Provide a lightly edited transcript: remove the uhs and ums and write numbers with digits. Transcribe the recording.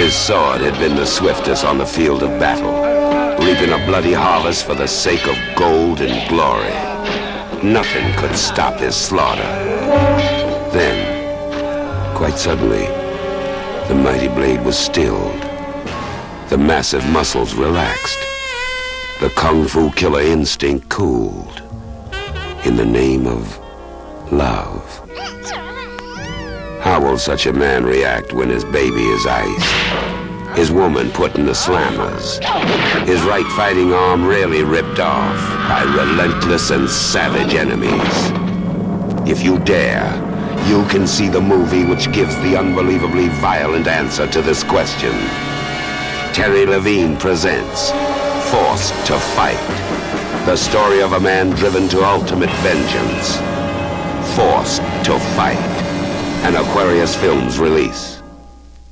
His sword had been the swiftest on the field of battle, reaping a bloody harvest for the sake of gold and glory. Nothing could stop his slaughter. Then, quite suddenly, the mighty blade was stilled. The massive muscles relaxed. The Kung Fu killer instinct cooled. In the name of love. How will such a man react when his baby is iced? His woman put in the slammers. His right fighting arm rarely ripped off by relentless and savage enemies. If you dare, you can see the movie which gives the unbelievably violent answer to this question. Terry Levine presents Forced to Fight. The story of a man driven to ultimate vengeance. Forced to Fight. An Aquarius Films release.